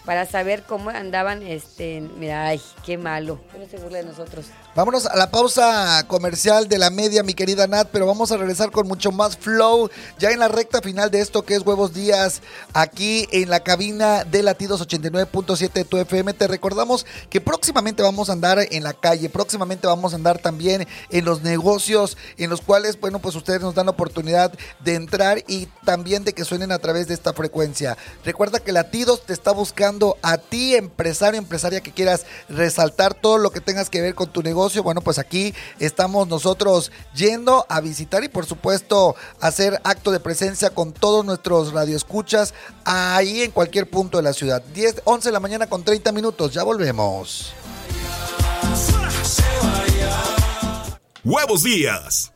para saber cómo andaban, mira, ay, qué malo, no se burla de nosotros. Vámonos a la pausa comercial de la media, mi querida Nat, pero vamos a regresar con mucho más flow, ya en la recta final de esto que es Huevos Días, aquí en la cabina de Latidos 89.7 de tu FM. Te recordamos que próximamente vamos a andar en la calle, próximamente vamos a andar también en los negocios, en los cuales, bueno, pues ustedes nos dan la oportunidad de entrar y también de que suenen a través de esta frecuencia. Recuerda que Latidos te está buscando a ti, empresario, empresaria, que quieras resaltar todo lo que tengas que ver con tu negocio. Bueno, pues aquí estamos nosotros yendo a visitar y por supuesto hacer acto de presencia con todos nuestros radioescuchas ahí en cualquier punto de la ciudad. 11 de la mañana con 30 minutos, ya volvemos. Huevos Días.